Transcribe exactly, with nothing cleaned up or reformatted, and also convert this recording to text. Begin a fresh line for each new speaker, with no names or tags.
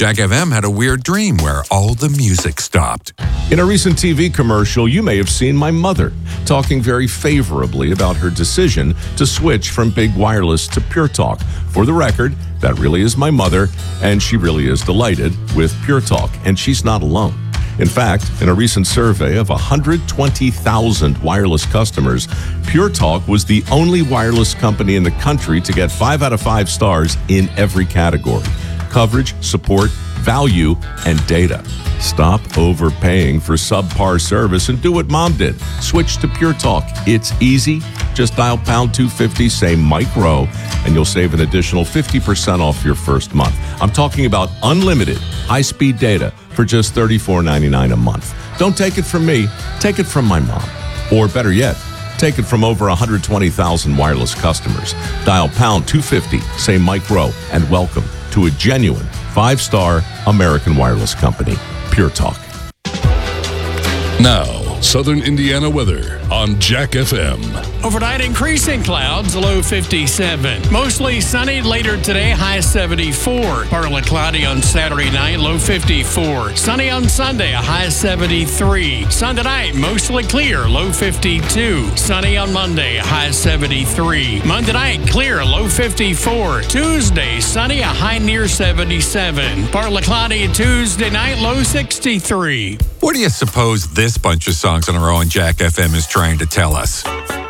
Jack F M had a weird dream where all the music stopped.
In a recent T V commercial, you may have seen my mother talking very favorably about her decision to switch from Big Wireless to Pure Talk. For the record, that really is my mother, and she really is delighted with Pure Talk, and she's not alone. In fact, in a recent survey of one hundred twenty thousand wireless customers, Pure Talk was the only wireless company in the country to get five out of five stars in every category: coverage, support, value, and data. Stop overpaying for subpar service and do what Mom did. Switch to Pure Talk. It's easy. Just dial pound two fifty, say Mike Rowe, and you'll save an additional fifty percent off your first month. I'm talking about unlimited high-speed data for just thirty-four ninety-nine a month. Don't take it from me. Take it from my mom. Or better yet, take it from over one hundred twenty thousand wireless customers. Dial pound two fifty, say Mike Rowe, and welcome to a genuine five-star American wireless company, Pure Talk.
Now, Southern Indiana weather on Jack F M.
Overnight, increasing clouds, low fifty-seven. Mostly sunny later today, high seventy-four. Partly cloudy on Saturday night, low fifty-four. Sunny on Sunday, a high seventy-three. Sunday night, mostly clear, low fifty-two. Sunny on Monday, a high seventy-three. Monday night, clear, low fifty-four. Tuesday, sunny, a high near seventy-seven. Partly cloudy Tuesday night, low sixty-three.
What do you suppose this bunch of songs in a row on Jack F M is trying to tell us?